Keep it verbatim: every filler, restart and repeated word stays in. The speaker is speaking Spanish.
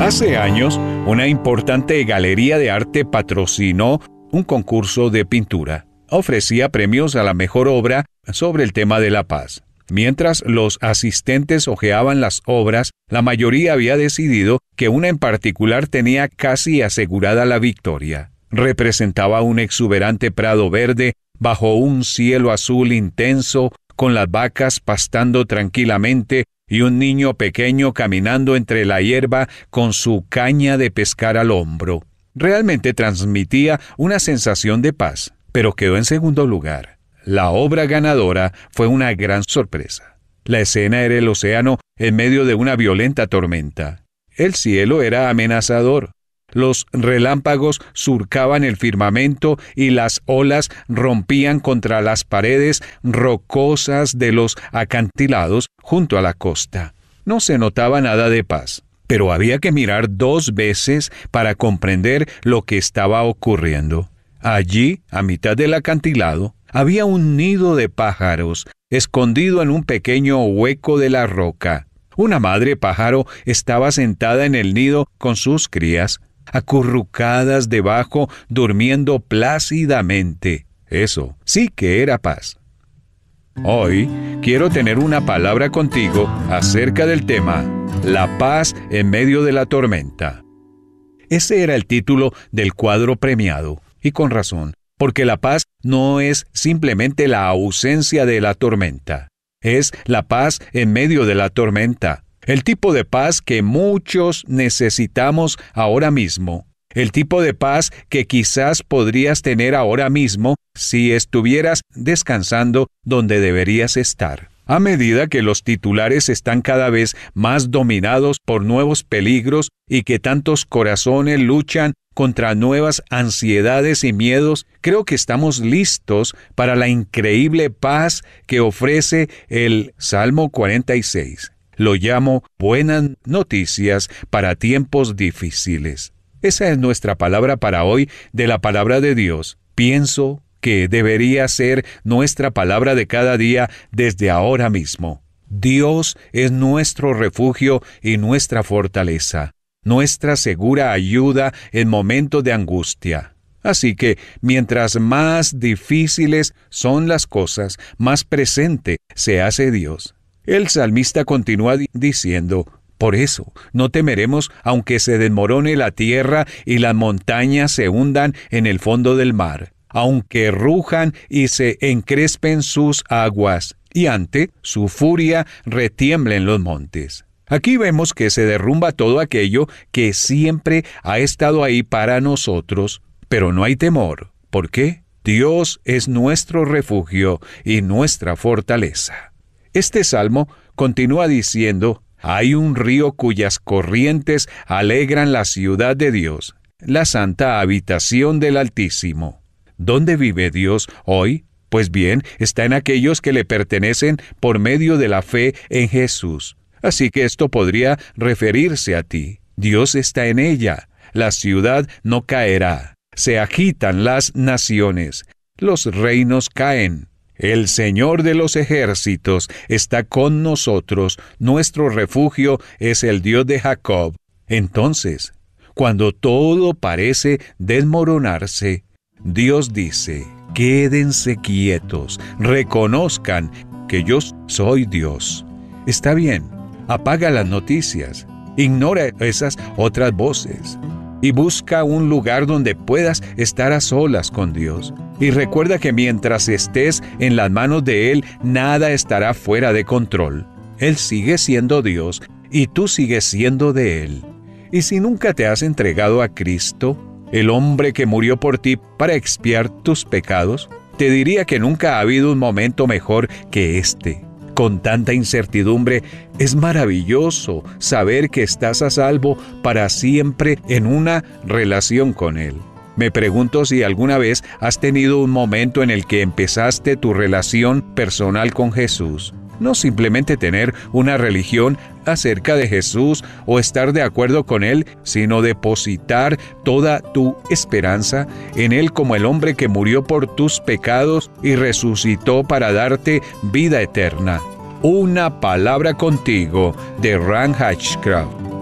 Hace años, una importante galería de arte patrocinó un concurso de pintura. Ofrecía premios a la mejor obra sobre el tema de la paz. Mientras los asistentes hojeaban las obras, la mayoría había decidido que una en particular tenía casi asegurada la victoria. Representaba un exuberante prado verde bajo un cielo azul intenso, con las vacas pastando tranquilamente y un niño pequeño caminando entre la hierba con su caña de pescar al hombro. Realmente transmitía una sensación de paz, pero quedó en segundo lugar. La obra ganadora fue una gran sorpresa. La escena era el océano en medio de una violenta tormenta. El cielo era amenazador. Los relámpagos surcaban el firmamento y las olas rompían contra las paredes rocosas de los acantilados junto a la costa. No se notaba nada de paz, pero había que mirar dos veces para comprender lo que estaba ocurriendo. Allí, a mitad del acantilado, había un nido de pájaros escondido en un pequeño hueco de la roca. Una madre pájaro estaba sentada en el nido con sus crías, acurrucadas debajo, durmiendo plácidamente. Eso sí que era paz. Hoy quiero tener una palabra contigo acerca del tema La paz en medio de la tormenta. Ese era el título del cuadro premiado, y con razón, porque la paz no es simplemente la ausencia de la tormenta, es la paz en medio de la tormenta. El tipo de paz que muchos necesitamos ahora mismo. El tipo de paz que quizás podrías tener ahora mismo si estuvieras descansando donde deberías estar. A medida que los titulares están cada vez más dominados por nuevos peligros y que tantos corazones luchan contra nuevas ansiedades y miedos, creo que estamos listos para la increíble paz que ofrece el Salmo cuarenta y seis. Lo llamo buenas noticias para tiempos difíciles. Esa es nuestra palabra para hoy de la palabra de Dios. Pienso que debería ser nuestra palabra de cada día desde ahora mismo. Dios es nuestro refugio y nuestra fortaleza, nuestra segura ayuda en momentos de angustia. Así que, mientras más difíciles son las cosas, más presente se hace Dios. El salmista continúa diciendo, por eso no temeremos aunque se desmorone la tierra y las montañas se hundan en el fondo del mar, aunque rujan y se encrespen sus aguas, y ante su furia retiemblen los montes. Aquí vemos que se derrumba todo aquello que siempre ha estado ahí para nosotros, pero no hay temor. ¿Por qué? Dios es nuestro refugio y nuestra fortaleza. Este salmo continúa diciendo, hay un río cuyas corrientes alegran la ciudad de Dios, la santa habitación del Altísimo. ¿Dónde vive Dios hoy? Pues bien, está en aquellos que le pertenecen por medio de la fe en Jesús. Así que esto podría referirse a ti. Dios está en ella. La ciudad no caerá. Se agitan las naciones. Los reinos caen. El Señor de los ejércitos está con nosotros. Nuestro refugio es el Dios de Jacob. Entonces, cuando todo parece desmoronarse, Dios dice, quédense quietos, reconozcan que yo soy Dios. Está bien, apaga las noticias, ignora esas otras voces y busca un lugar donde puedas estar a solas con Dios. Y recuerda que mientras estés en las manos de Él, nada estará fuera de control. Él sigue siendo Dios y tú sigues siendo de Él. Y si nunca te has entregado a Cristo, el hombre que murió por ti para expiar tus pecados, te diría que nunca ha habido un momento mejor que este. Con tanta incertidumbre, es maravilloso saber que estás a salvo para siempre en una relación con Él. Me pregunto si alguna vez has tenido un momento en el que empezaste tu relación personal con Jesús. No simplemente tener una religión acerca de Jesús o estar de acuerdo con Él, sino depositar toda tu esperanza en Él como el hombre que murió por tus pecados y resucitó para darte vida eterna. Una palabra contigo de Ran Hatchcraft.